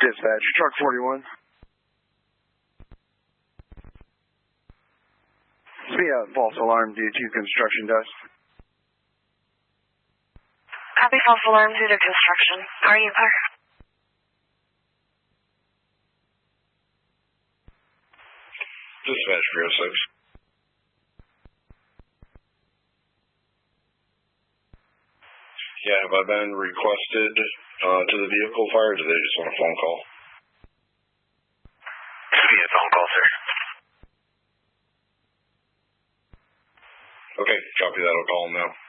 Dispatch, truck 41. Yeah, false alarm due to construction dust. Copy, false alarm due to construction. Are you car? Dispatch 306. Yeah, have I been requested to the vehicle fire, or do they just want a phone call? Yeah, phone call, sir. Okay, copy that. I'll call them now.